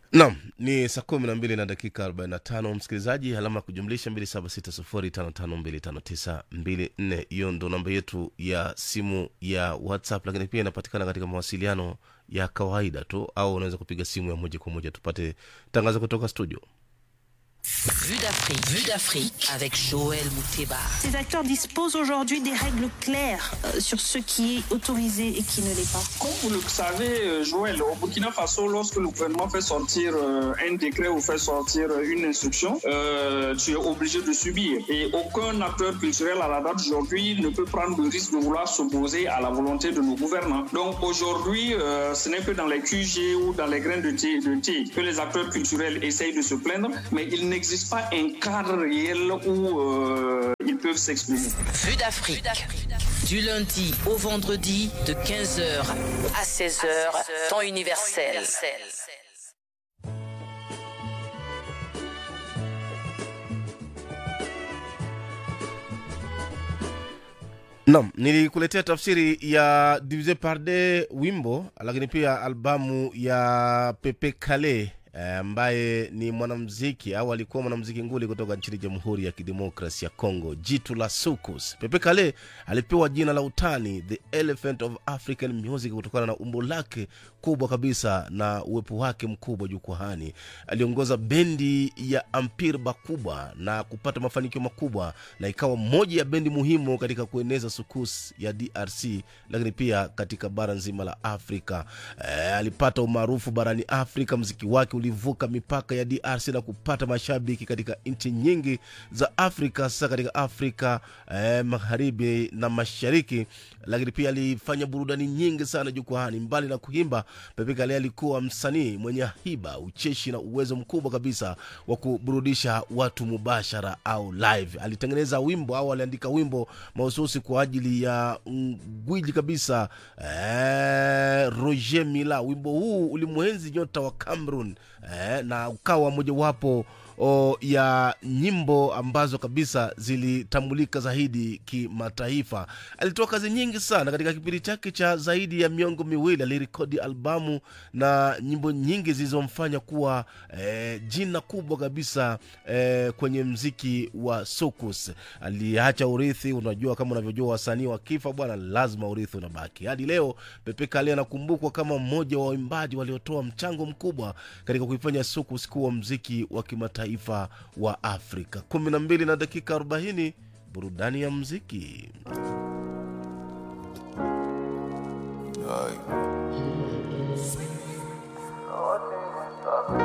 Naam, ni saa 12 na dakika 45 msikilizaji, alama kujumlisha 276055259254. Hiyo ndo namba yetu ya simu ya WhatsApp, lakini pia inapatikana katika mawasiliano ya kawaida tu, au unaweza kupiga simu ya moja kwa moja tupate tangazo kutoka studio. Vue d'Afrique avec Joël Mouteba. Ces acteurs disposent aujourd'hui des règles claires sur ce qui est autorisé et qui ne l'est pas. Comme vous le savez, Joël, au Burkina Faso, lorsque le gouvernement fait sortir un décret ou fait sortir une instruction, tu es obligé de subir. Et aucun acteur culturel à la date d'aujourd'hui ne peut prendre le risque de vouloir s'opposer à la volonté de nos gouvernants. Donc aujourd'hui, ce n'est que dans les QG ou dans les grains de thé que les acteurs culturels essayent de se plaindre, mais il n'existe pas un cadre réel où ils peuvent s'exprimer. Vue d'Afrique. Du lundi au vendredi de 15h à 16h, temps universel. Naam, nilikuletea tafsiri ya Divisé par deux wimbo, lakini pia albamu ya Pepe Kale ambaye ni mwanamuziki au alikuwa mwanamuziki nguli kutoka nchini Jamhuri ya Kidemokrasia ya Kongo, Jitu la Soukous. Pepe Kale alipewa jina la utani The Elephant of African Music kutokana na umbo lake kubwa kabisa na uwepo wake mkubwa jukwani. Aliongoza bendi ya Empire Bakubwa na kupata mafanikio makubwa, na ikawa moja ya bendi muhimu katika kueneza soukous ya DRC, lakini pia katika bara nzima la Afrika. Alipata umaarufu barani Afrika. Muziki wake ulivuka mipaka ya DRC na kupata mashabiki katika nchi nyingi za Afrika, sasa katika Afrika magharibi na mashariki, lakini pia alifanya burudani nyingi sana jukwani. Mbali na kuimba, Pepe Kale alikuwa msanii mwenye hiba, ucheshi na uwezo mkubwa kabisa wa kuburudisha watu mubashara au live. Alitengeneza wimbo au aliandika wimbo mahususi kwa ajili ya gwiji kabisa Roger Mila. Wimbo huu ulimwenzi nyota wa Cameroon na ukawa mojawapo ya nyimbo ambazo kabisa zilitambulika zaidi kimataifa. Alitoa kazi nyingi sana katika kipindi chake cha zaidi ya miongo miwili. Alirekodi albamu na nyimbo nyingi zilizomfanya kuwa jina kubwa kabisa kwenye mziki wa soukous. Aliacha urithi. Unajua, kama unavyojua wasanii wakifa bwana, lazima urithi unabaki. Hadi leo Pepe Kale anakumbukwa kama mmoja wa waimbaji waliotoa mchango mkubwa katika kuifanya soukous kuwa mziki wa kimataifa wa Afrika. 12 na dakika 40, burudani ya muziki.